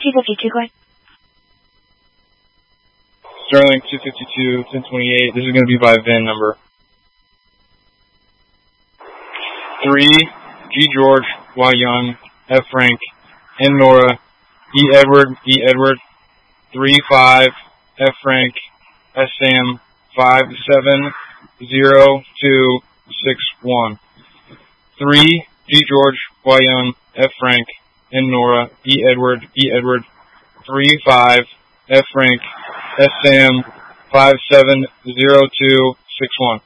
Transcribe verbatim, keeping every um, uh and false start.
记得比这块。 Sterling two fifty-two, ten twenty-eight. This is going to be by V I N number. three, G George, Y Young, F Frank, N Nora, E Edward, E Edward. three five, F Frank, S Sam, five seven zero two six one. three, G George, Y Young, F Frank, N Nora, E Edward, E Edward. three five, F Frank, S Sam, five seven zero two six one.